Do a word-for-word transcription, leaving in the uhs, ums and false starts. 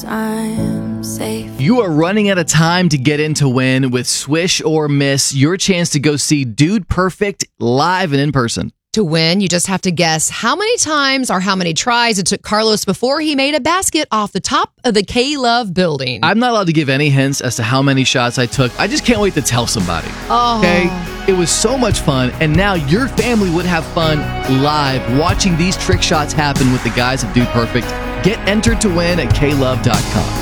knows I'm safe. You are running out of time to get in to win with Swish or Miss, your chance to go see Dude Perfect live and in person. To win, you just have to guess how many times or how many tries it took Carlos before he made a basket off the top of the K-Love building. I'm not allowed to give any hints as to how many shots I took. I just can't wait to tell somebody. Oh. Okay? It was so much fun, and now your family would have fun live watching these trick shots happen with the guys of Dude Perfect. Get entered to win at K love dot com.